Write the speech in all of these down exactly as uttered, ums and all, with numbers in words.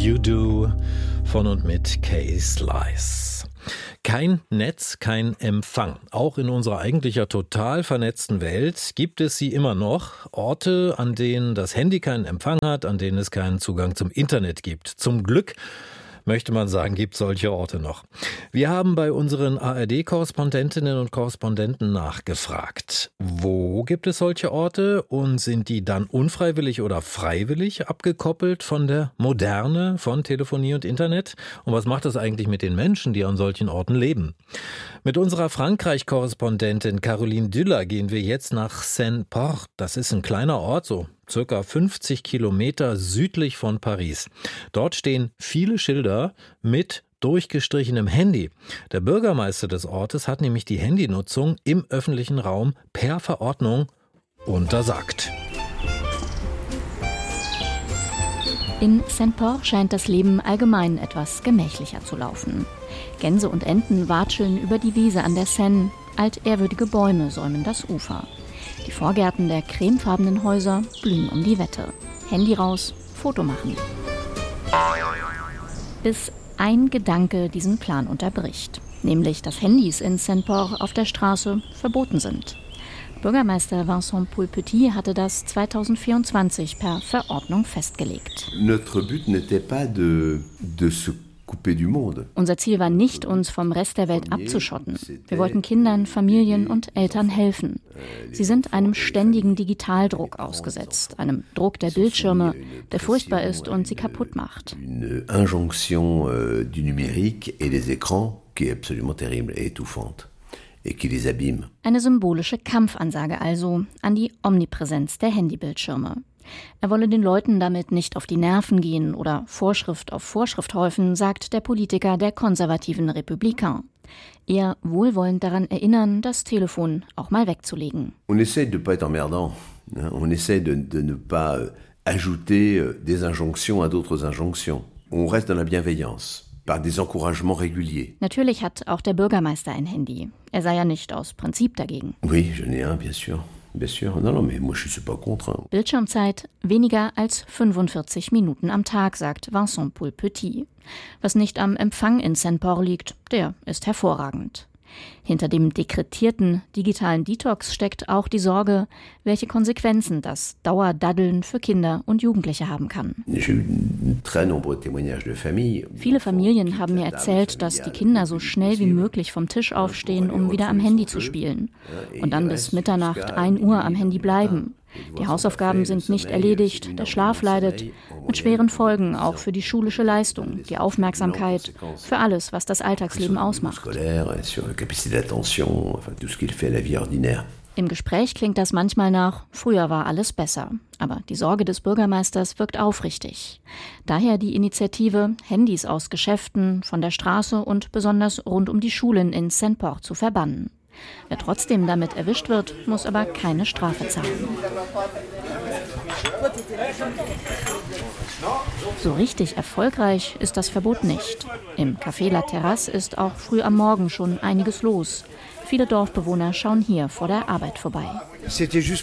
You Do von und mit Kay Slice. Kein Netz, kein Empfang. Auch in unserer eigentlich ja total vernetzten Welt gibt es sie immer noch. Orte, an denen das Handy keinen Empfang hat, an denen es keinen Zugang zum Internet gibt. Zum Glück, möchte man sagen, gibt solche Orte noch. Wir haben bei unseren A R D-Korrespondentinnen und Korrespondenten nachgefragt. Wo gibt es solche Orte und sind die dann unfreiwillig oder freiwillig abgekoppelt von der Moderne, von Telefonie und Internet? Und was macht das eigentlich mit den Menschen, die an solchen Orten leben? Mit unserer Frankreich-Korrespondentin Caroline Düller gehen wir jetzt nach Saint-Port. Das ist ein kleiner Ort, so circa fünfzig Kilometer südlich von Paris. Dort stehen viele Schilder mit durchgestrichenem Handy. Der Bürgermeister des Ortes hat nämlich die Handynutzung im öffentlichen Raum per Verordnung untersagt. In Saint-Port scheint das Leben allgemein etwas gemächlicher zu laufen. Gänse und Enten watscheln über die Wiese an der Seine. Altehrwürdige Bäume säumen das Ufer. Die Vorgärten der cremefarbenen Häuser blühen um die Wette. Handy raus, Foto machen. Bis ein Gedanke diesen Plan unterbricht. Nämlich, dass Handys in Saint-Port auf der Straße verboten sind. Bürgermeister Vincent Poulpetit hatte das zweitausendvierundzwanzig per Verordnung festgelegt. Notre but n'était pas de, de se Unser Ziel war nicht, uns vom Rest der Welt abzuschotten. Wir wollten Kindern, Familien und Eltern helfen. Sie sind einem ständigen Digitaldruck ausgesetzt, einem Druck der Bildschirme, der furchtbar ist und sie kaputt macht. Une injonction du numérique et des écrans qui est absolument terrible et étouffante et qui les abîme. Eine symbolische Kampfansage also an die Omnipräsenz der Handybildschirme. Er wolle den Leuten damit nicht auf die Nerven gehen oder Vorschrift auf Vorschrift häufen, sagt der Politiker der konservativen Républicains. Eher wohlwollend daran erinnern, das Telefon auch mal wegzulegen. On essaie de pas être emmerdant. On essaie de, de ne pas ajouter des injonctions à d'autres injonctions. On reste dans la bienveillance. Par des encouragements réguliers. Natürlich hat auch der Bürgermeister ein Handy. Er sei ja nicht aus Prinzip dagegen. Oui, je n'ai un, bien sûr. Bien sûr. Non, non, mais moi je suis pas contre. Bildschirmzeit weniger als fünfundvierzig Minuten am Tag, sagt Vincent Poulpetit. Was nicht am Empfang in Saint-Port liegt, der ist hervorragend. Hinter dem dekretierten digitalen Detox steckt auch die Sorge, welche Konsequenzen das Dauerdaddeln für Kinder und Jugendliche haben kann. Viele Familien haben mir erzählt, dass die Kinder so schnell wie möglich vom Tisch aufstehen, um wieder am Handy zu spielen und dann bis Mitternacht ein Uhr am Handy bleiben. Die Hausaufgaben sind nicht erledigt, der Schlaf leidet, mit schweren Folgen auch für die schulische Leistung, die Aufmerksamkeit, für alles, was das Alltagsleben ausmacht. Im Gespräch klingt das manchmal nach, früher war alles besser. Aber die Sorge des Bürgermeisters wirkt aufrichtig. Daher die Initiative, Handys aus Geschäften, von der Straße und besonders rund um die Schulen in Saint-Port zu verbannen. Wer trotzdem damit erwischt wird, muss aber keine Strafe zahlen. So richtig erfolgreich ist das Verbot nicht. Im Café La Terrasse ist auch früh am Morgen schon einiges los. Viele Dorfbewohner schauen hier vor der Arbeit vorbei. Das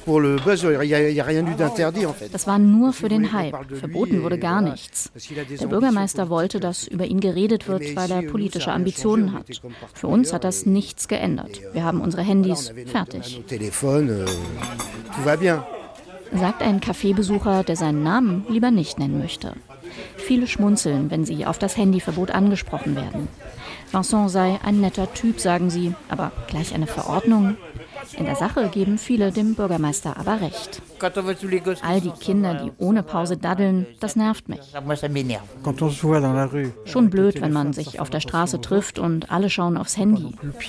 war nur für den Hype. Verboten wurde gar nichts. Der Bürgermeister wollte, dass über ihn geredet wird, weil er politische Ambitionen hat. Für uns hat das nichts geändert. Wir haben unsere Handys fertig. Sagt ein Kaffeebesucher, der seinen Namen lieber nicht nennen möchte. Viele schmunzeln, wenn sie auf das Handyverbot angesprochen werden. Vincent sei ein netter Typ, sagen sie, aber gleich eine Verordnung? In der Sache geben viele dem Bürgermeister aber recht. All die Kinder, die ohne Pause daddeln, das nervt mich. Schon blöd, wenn man sich auf der Straße trifft und alle schauen aufs Handy.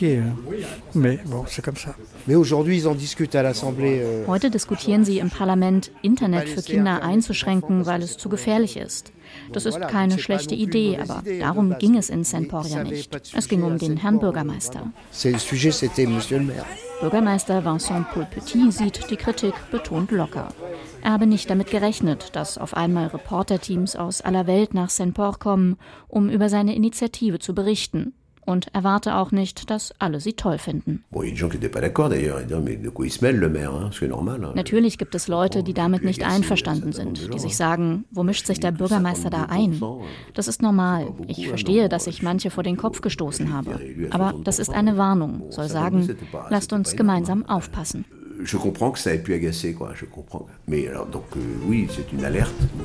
Heute diskutieren sie im Parlament, Internet für Kinder einzuschränken, weil es zu gefährlich ist. Das ist keine schlechte Idee, aber darum ging es in Saint-Port ja nicht. Es ging um den Herrn Bürgermeister. Bürgermeister Vincent Poulpetit sieht die Kritik betont locker. Er habe nicht damit gerechnet, dass auf einmal Reporterteams aus aller Welt nach Saint-Port kommen, um über seine Initiative zu berichten. und erwarte auch nicht, dass alle sie toll finden. Natürlich gibt es Leute, die damit nicht einverstanden sind, die sich sagen, wo mischt sich der Bürgermeister da ein? Das ist normal. Ich verstehe, dass ich manche vor den Kopf gestoßen habe. Aber das ist eine Warnung, soll sagen, lasst uns gemeinsam aufpassen. Je comprends que ça ait pu agacer, quoi. Je comprends. Mais alors, donc, euh, oui, c'est une alerte.